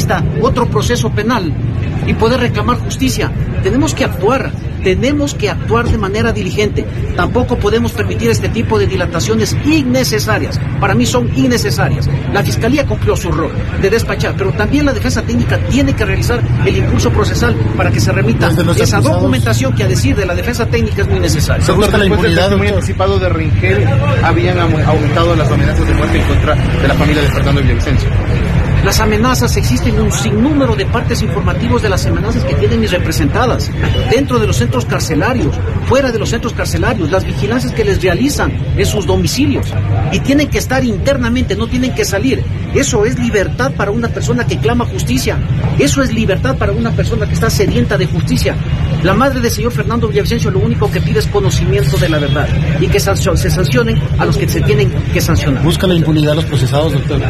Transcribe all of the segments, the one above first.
exista otro proceso penal y poder reclamar justicia. Tenemos que actuar de manera diligente. Tampoco podemos permitir este tipo de dilataciones innecesarias. Para mí son innecesarias. La Fiscalía cumplió su rol de despachar, pero también la defensa técnica tiene que realizar el impulso procesal para que se remita esa documentación que, a decir de la defensa técnica, es muy necesaria. Después del testimonio anticipado de Rengel, habían aumentado las amenazas de muerte en contra de la familia de Fernando Villavicencio. Las amenazas, existen un sinnúmero de partes informativos de las amenazas que tienen mis representadas, dentro de los centros carcelarios, fuera de los centros carcelarios, las vigilancias que les realizan en sus domicilios, y tienen que estar internamente, no tienen que salir. Eso es libertad para una persona que clama justicia, eso es libertad para una persona que está sedienta de justicia. La madre del señor Fernando Villavicencio lo único que pide es conocimiento de la verdad y que se sancionen a los que se tienen que sancionar. ¿Busca la impunidad a los procesados, doctor?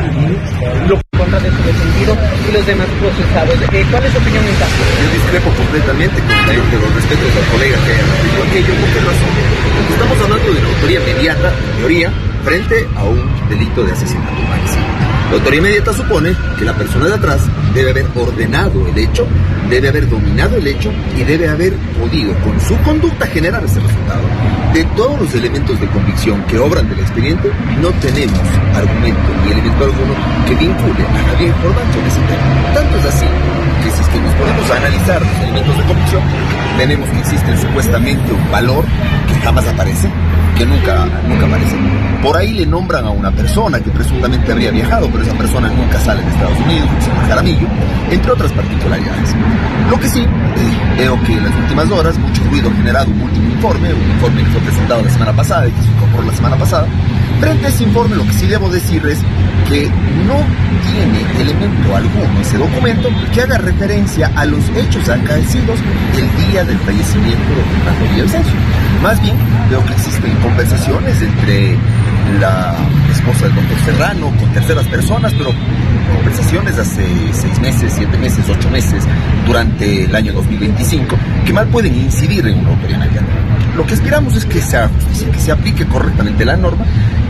Contra de su defendido y los demás procesados. ¿Cuál es su opinión en caso? Yo discrepo completamente con los respetos al colega que dijo aquello. ¿Por qué razón? Porque estamos hablando de la autoría inmediata, en teoría, frente a un delito de asesinato homicida. La autoría inmediata supone que la persona de atrás debe haber ordenado el hecho, debe haber dominado el hecho y debe haber podido con su conducta generar ese resultado. De todos los elementos de convicción que obran del expediente, no tenemos argumento ni elemento alguno que vincule a Javier Jordán con ese tema. Tanto es así que si es que nos ponemos a analizar los elementos de convicción, tenemos que existe supuestamente un valor que jamás aparece, que nunca aparece. Por ahí le nombran a una persona que presuntamente habría viajado, pero esa persona nunca sale de Estados Unidos, el señor Jaramillo, entre otras particularidades. Lo que sí, veo que en las últimas horas mucho ruido ha generado un último informe, un informe que fue presentado la semana pasada y que se incorporó la semana pasada. Frente a ese informe, lo que sí debo decir es que no tiene elemento alguno ese documento que haga referencia a los hechos acaecidos el día del fallecimiento de Fernando Villavicencio. Más bien, veo que existen conversaciones entre la esposa del doctor Serrano con terceras personas, pero conversaciones hace 6 meses, 7 meses, 8 meses, durante el año 2025, que mal pueden incidir en una autoría inmediata. Lo que aspiramos es que se haga justicia, que se aplique correctamente la norma.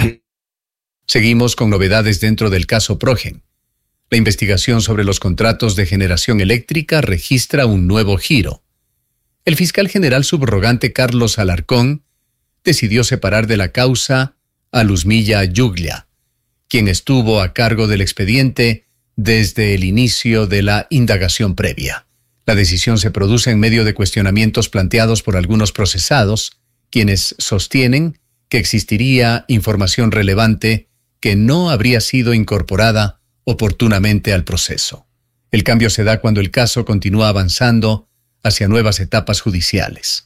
Seguimos con novedades dentro del caso Progen. La investigación sobre los contratos de generación eléctrica registra un nuevo giro. El fiscal general subrogante Carlos Alarcón decidió separar de la causa a Luzmilla Yuglia, quien estuvo a cargo del expediente desde el inicio de la indagación previa. La decisión se produce en medio de cuestionamientos planteados por algunos procesados, quienes sostienen que existiría información relevante que no habría sido incorporada oportunamente al proceso. El cambio se da cuando el caso continúa avanzando hacia nuevas etapas judiciales.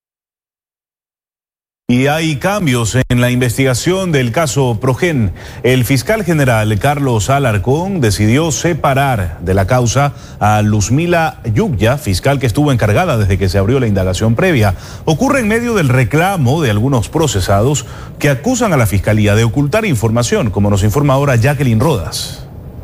Y hay cambios en la investigación del caso Progen. El fiscal general Carlos Alarcón decidió separar de la causa a Luzmilla Yuglia, fiscal que estuvo encargada desde que se abrió la indagación previa. Ocurre en medio del reclamo de algunos procesados que acusan a la fiscalía de ocultar información, como nos informa ahora Jacqueline Rodas.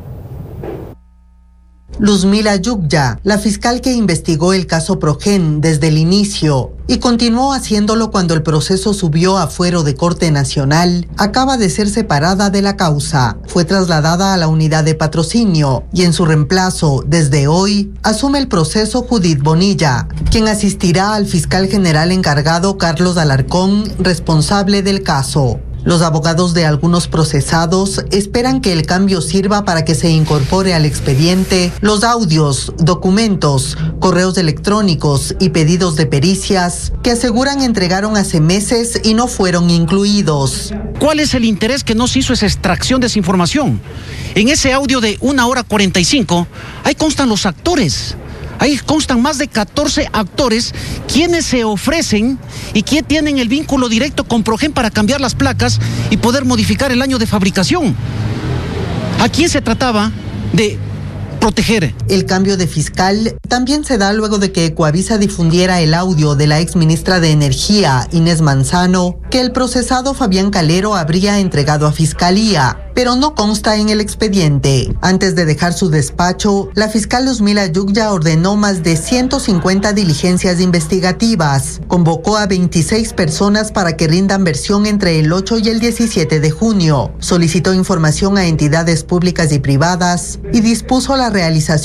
Luzmilla Yuglia, la fiscal que investigó el caso Progen desde el inicio y continuó haciéndolo cuando el proceso subió a fuero de Corte Nacional, acaba de ser separada de la causa. Fue trasladada a la unidad de patrocinio y en su reemplazo, desde hoy, asume el proceso Judith Bonilla, quien asistirá al fiscal general encargado Carlos Alarcón, responsable del caso. Los abogados de algunos procesados esperan que el cambio sirva para que se incorpore al expediente los audios, documentos, correos electrónicos y pedidos de pericias que aseguran entregaron hace meses y no fueron incluidos. ¿Cuál es el interés que no se hizo esa extracción de esa información? En ese audio de 1:45, ahí constan los actores. Ahí constan más de 14 actores quienes se ofrecen y que tienen el vínculo directo con Progen para cambiar las placas y poder modificar el año de fabricación. ¿A quién se trataba de proteger? El cambio de fiscal también se da luego de que Ecoavisa difundiera el audio de la exministra de Energía, Inés Manzano, que el procesado Fabián Calero habría entregado a Fiscalía, pero no consta en el expediente. Antes de dejar su despacho, la fiscal Luzmilla Yuglia ordenó más de 150 diligencias investigativas. Convocó a 26 personas para que rindan versión entre el 8 y el 17 de junio. Solicitó información a entidades públicas y privadas y dispuso la realización